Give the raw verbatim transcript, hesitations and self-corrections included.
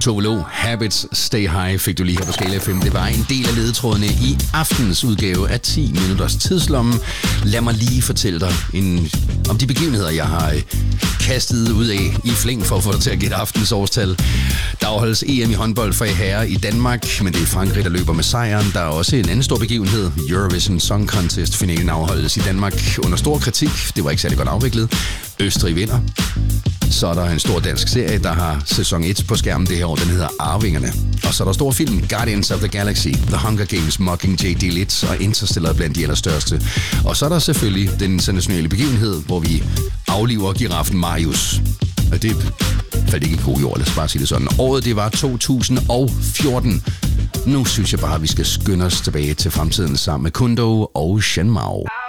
Tove Lo, Habits Stay High fik du lige her på Skala F M. Det var en del af ledetrådene i aftens udgave af ti minutters tidslomme. Lad mig lige fortælle dig en, om de begivenheder, jeg har kastet ud af i flæng for at få dig til at gætte aftens årstal. Der afholdes E M i håndbold for herrer i Danmark, men det er Frankrig, der løber med sejren. Der er også en anden stor begivenhed. Eurovision Song Contest finalen afholdes i Danmark under stor kritik. Det var ikke særlig godt afviklet. Østrig vinder. Så er der en stor dansk serie, der har sæson et på skærmen det her år. Den hedder Arvingerne. Og så er der stor film Guardians of the Galaxy, The Hunger Games, Mockingjay, Delete og Interstellar blandt de allerstørste. Og så er der selvfølgelig den internationale begivenhed, hvor vi afliver giraffen Marius. Og det faldt ikke i god jord, lad os bare sige det sådan. Året det var to tusind og fjorten. Nu synes jeg bare, at vi skal skynde os tilbage til fremtiden sammen med Kundo og Shen Mao.